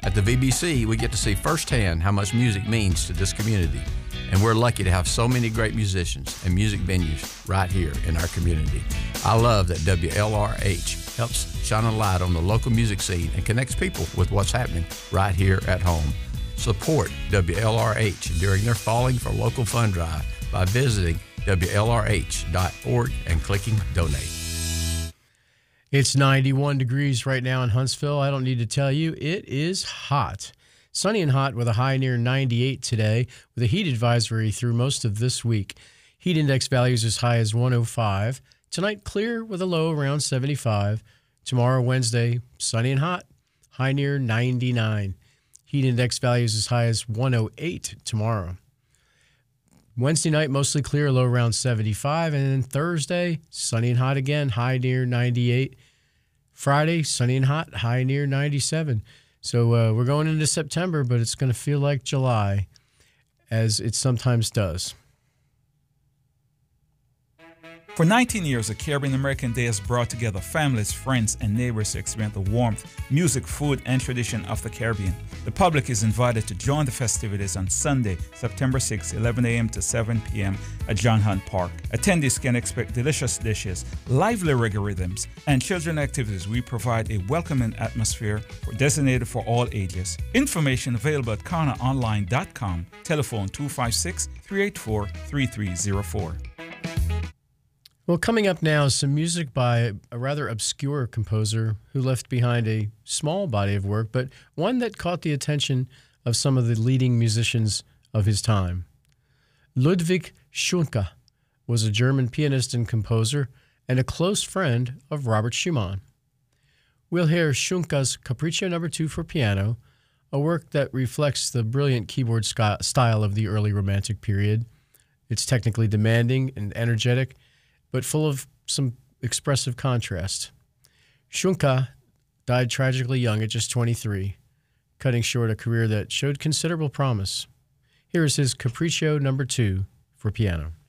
At the VBC, we get to see firsthand how much music means to this community, and we're lucky to have so many great musicians and music venues right here in our community. I love that WLRH helps shine a light on the local music scene and connects people with what's happening right here at home. Support WLRH during their Falling for Local Fund Drive by visiting WLRH.org and clicking Donate. It's 91 degrees right now in Huntsville. I don't need to tell you, it is hot. Sunny and hot with a high near 98 today, with a heat advisory through most of this week. Heat index values as high as 105. Tonight, clear with a low around 75. Tomorrow, Wednesday, sunny and hot, high near 99. Heat index values as high as 108 tomorrow. Wednesday night, mostly clear, low around 75. And then Thursday, sunny and hot again, high near 98. Friday, sunny and hot, high near 97. So we're going into September, but it's going to feel like July, as it sometimes does. For 19 years, the Caribbean American Day has brought together families, friends, and neighbors to experience the warmth, music, food, and tradition of the Caribbean. The public is invited to join the festivities on Sunday, September 6, 11 a.m. to 7 p.m. at John Hunt Park. Attendees can expect delicious dishes, lively reggae rhythms, and children activities. We provide a welcoming atmosphere designated for all ages. Information available at kanaonline.com. Telephone 256-384-3304. Well, coming up now is some music by a rather obscure composer who left behind a small body of work, but one that caught the attention of some of the leading musicians of his time. Ludwig Schunke was a German pianist and composer and a close friend of Robert Schumann. We'll hear Schunke's Capriccio No. 2 for piano, a work that reflects the brilliant keyboard style of the early Romantic period. It's technically demanding and energetic, but full of some expressive contrast. Schunke died tragically young at just 23, cutting short a career that showed considerable promise. Here is his Capriccio No. 2 for piano.